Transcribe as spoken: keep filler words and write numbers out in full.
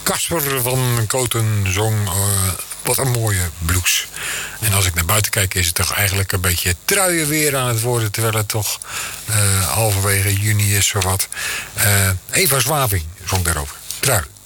Casper van Koten zong uh, wat een mooie blues. En als ik naar buiten kijk is het toch eigenlijk een beetje truienweer aan het worden, terwijl het toch uh, halverwege juni is of wat. Uh, Eva Zwaving zong daarover. Trui.